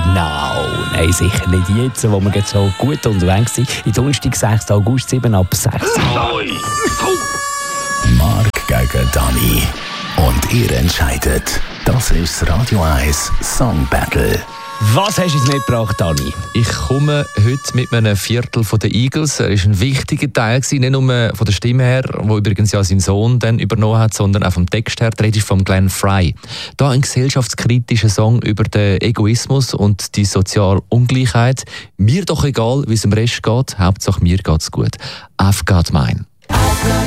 Nein, sicher nicht jetzt, wo wir jetzt so gut unterwegs sind. In Donnerstag, 6. August, 7 ab 6. Marc gegen Dani. Und ihr entscheidet. Das ist das Radio 1 Song Battle. Was hast du uns mitgebracht, Dani? Ich komme heute mit einem Viertel von den Eagles. Er war ein wichtiger Teil, nicht nur von der Stimme her, wo übrigens ja sein Sohn dann übernommen hat, sondern auch vom Text her. Die Rede ist von Glenn Frey. Da ein gesellschaftskritischer Song über den Egoismus und die soziale Ungleichheit. Mir doch egal, wie es dem Rest geht, Hauptsache mir geht's gut. I've got mine.